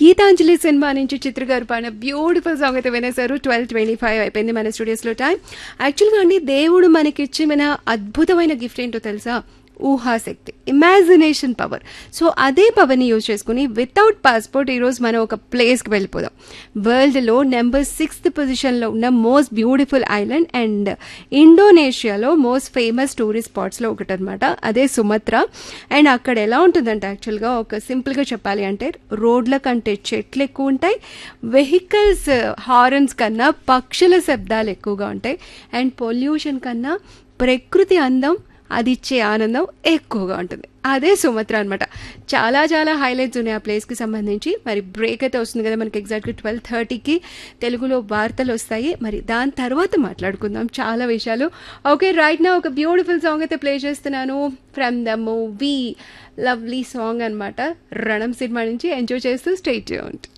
Gitanjali cinema నుంచి చిత్ర గారు పాడిన బ్యూటిఫుల్ సాంగ్ అయితే వినేశారు. 12:25 అయిపోయింది మన స్టూడియోస్లో టైం. యాక్చువల్గా అండి, దేవుడు మనకిచ్చి మన అద్భుతమైన గిఫ్ట్ ఏంటో తెలుసా? ఊహాశక్తి, ఇమాజినేషన్ పవర్. సో అదే పవర్ని యూజ్ చేసుకుని వితౌట్ పాస్పోర్ట్ ఈరోజు మనం ఒక ప్లేస్కి వెళ్ళిపోదాం. వరల్డ్లో నెంబర్ 6th పొజిషన్లో ఉన్న మోస్ట్ బ్యూటిఫుల్ ఐలాండ్ అండ్ ఇండోనేషియాలో మోస్ట్ ఫేమస్ టూరిస్ట్ స్పాట్స్లో ఒకటి అనమాట. అదే సుమత్రా. అండ్ అక్కడ ఎలా ఉంటుందంటే, యాక్చువల్గా ఒక సింపుల్గా చెప్పాలి అంటే, రోడ్ల కంటే చెట్లు ఎక్కువ ఉంటాయి, వెహికల్స్ హారన్స్ కన్నా పక్షుల శబ్దాలు ఎక్కువగా ఉంటాయి, అండ్ పొల్యూషన్ కన్నా ప్రకృతి అందం, అది ఇచ్చే ఆనందం ఎక్కువగా ఉంటుంది. అదే సుమత్ర అనమాట. చాలా చాలా హైలైట్స్ ఉన్నాయి ఆ ప్లేస్కి సంబంధించి. మరి బ్రేక్ అయితే వస్తుంది కదా మనకి, ఎగ్జాక్ట్గా 12:30కి తెలుగులో వార్తలు వస్తాయి. మరి దాని తర్వాత మాట్లాడుకుందాం చాలా విషయాలు. ఓకే, రైట్ నా ఒక బ్యూటిఫుల్ సాంగ్ అయితే ప్లే చేస్తున్నాను from the movie lovely song అనమాట, రణం సినిమా నుంచి. ఎంజాయ్ చేస్తూ స్టే ట్యూన్డ్.